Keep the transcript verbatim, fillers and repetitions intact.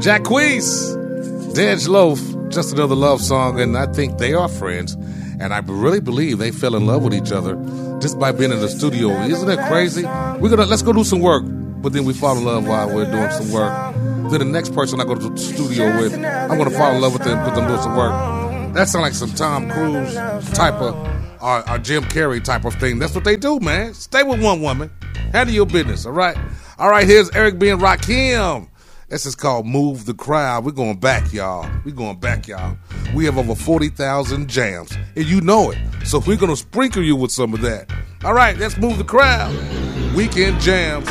Jacquees, Dej Loaf, Just Another Love Song, and I think they are friends, and I really believe they fell in love with each other just by being in the studio. Isn't that crazy? We're gonna let's go do some work, but then we fall in love while we're doing some work. Then the next person I go to the studio with, I'm gonna fall in love with them because I'm doing some work. That sounds like some Tom Cruise type of or, or Jim Carrey type of thing. That's what they do, man. Stay with one woman, handle your business. All right, all right. Here's Eric B and Rakim. This is called Move the Crowd. We're going back, y'all. We're going back, y'all. We have over forty thousand jams, and you know it. So we're going to sprinkle you with some of that. All right, let's move the crowd. Weekend jams.